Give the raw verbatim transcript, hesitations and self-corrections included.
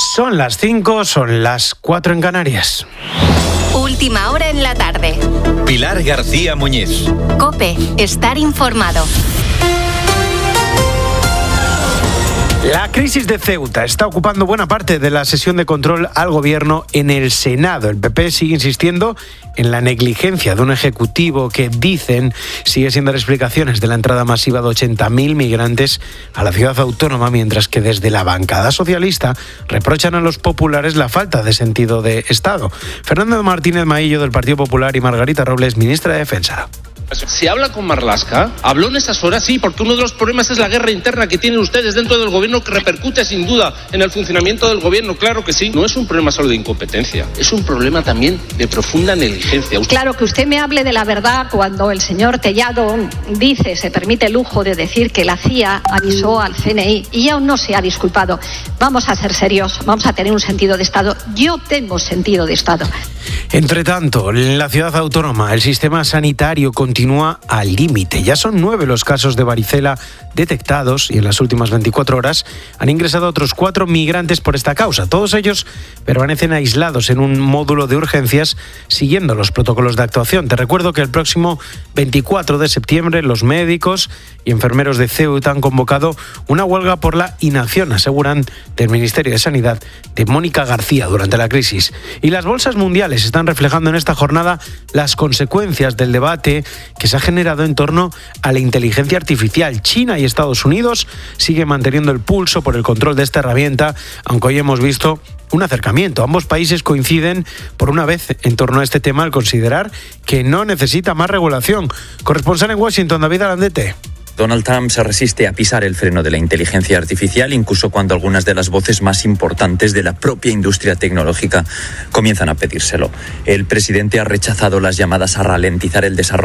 Son las cinco, son las cuatro en Canarias. Última hora en la tarde. Pilar García Muñiz. COPE, estar informado. La crisis de Ceuta está ocupando buena parte de la sesión de control al gobierno en el Senado. El P P sigue insistiendo en la negligencia de un ejecutivo que, dicen, sigue sin dar explicaciones de la entrada masiva de ochenta mil migrantes a la ciudad autónoma, mientras que desde la bancada socialista reprochan a los populares la falta de sentido de Estado. Fernando Martínez Maillo, del Partido Popular, y Margarita Robles, ministra de Defensa. ¿Se habla con Marlaska? ¿Habló en esas horas? Sí, porque uno de los problemas es la guerra interna que tienen ustedes dentro del gobierno, que repercute sin duda en el funcionamiento del gobierno. Claro que sí. No es un problema solo de incompetencia, es un problema también de profunda negligencia. Claro, que usted me hable de la verdad cuando el señor Tellado dice, se permite el lujo de decir que la C I A avisó al C N I y aún no se ha disculpado. Vamos a ser serios, vamos a tener un sentido de Estado. Yo tengo sentido de Estado. Entre tanto, en la ciudad autónoma, el sistema sanitario continúa al límite. Ya son nueve los casos de varicela detectados y en las últimas veinticuatro horas han ingresado otros cuatro migrantes por esta causa. Todos ellos permanecen aislados en un módulo de urgencias siguiendo los protocolos de actuación. Te recuerdo que el próximo veinticuatro de septiembre los médicos y enfermeros de Ceuta han convocado una huelga por la inacción, aseguran del Ministerio de Sanidad, de Mónica García durante la crisis. Y las bolsas mundiales están reflejando en esta jornada las consecuencias del debate que se ha generado en torno a la inteligencia artificial. China y Estados Unidos siguen manteniendo el pulso por el control de esta herramienta, aunque hoy hemos visto un acercamiento. Ambos países coinciden por una vez en torno a este tema al considerar que no necesita más regulación. Corresponsal en Washington, David Alandete. Donald Trump se resiste a pisar el freno de la inteligencia artificial, incluso cuando algunas de las voces más importantes de la propia industria tecnológica comienzan a pedírselo. El presidente ha rechazado las llamadas a ralentizar el desarrollo